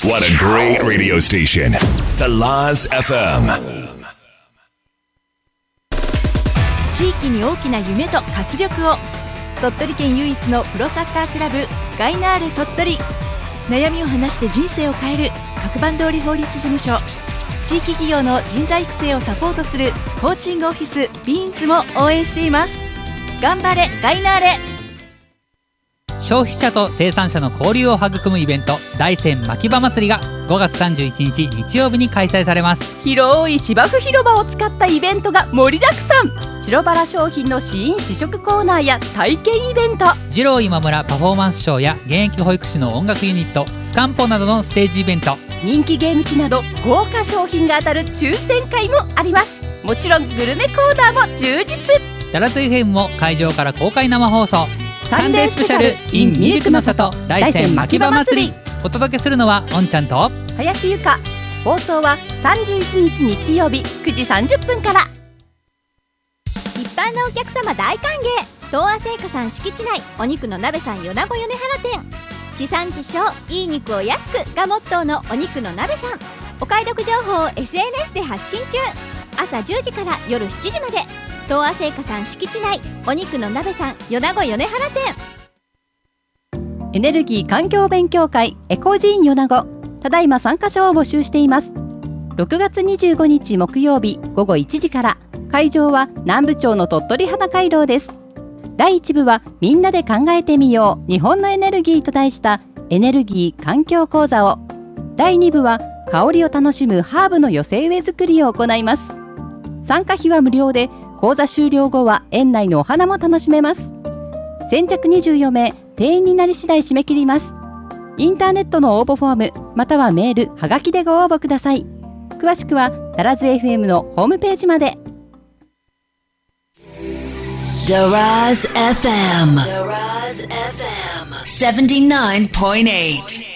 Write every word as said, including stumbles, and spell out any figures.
What a great radio station. The Laz エフエム。 地域に大きな夢と活力を。鳥取県唯一のプロサッカークラブガイナーレ鳥取。悩みを話して人生を変える角番通り法律事務所。地域企業の人材育成をサポートするコーチングオフィスビーンズも応援しています。頑張れガイナーレ。 消費者と生産者の交流を育むイベント、大山牧場祭りがごがつさんじゅういちにち日曜日に開催されます。 広い芝生広場を使ったイベントが盛りだくさん。白バラ商品の試飲試食コーナーや体験イベント、 二郎今村パフォーマンスショーや現役保育士の音楽ユニットスカンポなどのステージイベント、 人気ゲーム機など豪華商品が当たる抽選会もあります。もちろんグルメコーナーも充実。 ダラス エフエム も会場から公開生放送、 サンデースペシャル in ミルクの里大山牧場祭り。 お届けするのはおんちゃんと林由香。放送はさんじゅういちにち日曜日くじさんじゅっぷんから。 一般のお客様大歓迎。東亜製菓さん敷地内お肉の鍋さん米子米原店。地産地消いい肉を安くがモットーのお肉の鍋さん。お買い得情報を エスエヌエス で発信中。朝じゅうじから夜しちじまで。東亜製菓さん敷地内お肉の鍋さん米子米原店。 エネルギー環境勉強会エコジーン米子、ただいま参加者を募集しています。ろくがつにじゅうごにち木曜日ごごいちじから。会場は南部町の鳥取花回廊です。だいいち部はみんなで考えてみよう日本のエネルギーと題したエネルギー環境講座を、だいに部は香りを楽しむハーブの寄せ植え作りを行います。参加費は無料で、講座終了後は園内のお花も楽しめます。先着にじゅうよんめい、定員になり次第締め切ります。インターネットの応募フォームまたはメールはがきでご応募ください。詳しくはダラズ エフエム のホームページまで。 ダラズ エフエム ダラズ エフエム セブンティナインポイントエイト